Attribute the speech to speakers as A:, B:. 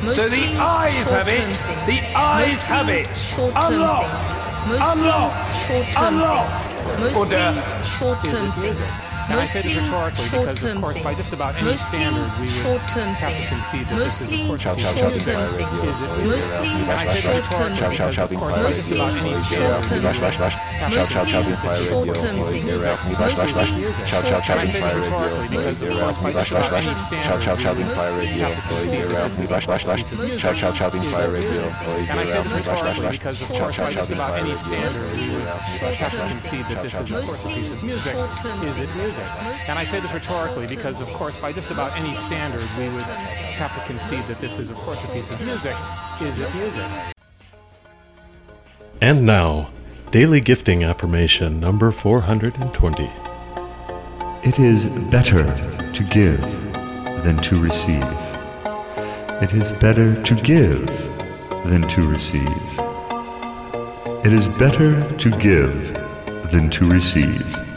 A: So the eyes have it. The eyes have it. Unlock. Unlock. Unlock.
B: Mostly short-term things. And I say this rhetorically because, of course, by just about any standard, we would have to concede that this is, of course, a piece of music. Mostly short-term things. And I say this rhetorically because, of course, by just about any standard, we would have to concede that this is short-term things. And I say this rhetorically because, of course, by just about any standard, we would have to concede that this is a piece of music. And I say this rhetorically because, of course, by just about any standard, we would have to concede that this is, of course, a piece of music. Is it music? And I say this rhetorically because, of course, by just about any standard, we would have to concede that this is, of course, a piece of music. Is it music?
C: And now, Daily Gifting Affirmation number 420.
D: It is better to give than to receive. It is better to give than to receive. It is better to give than to receive.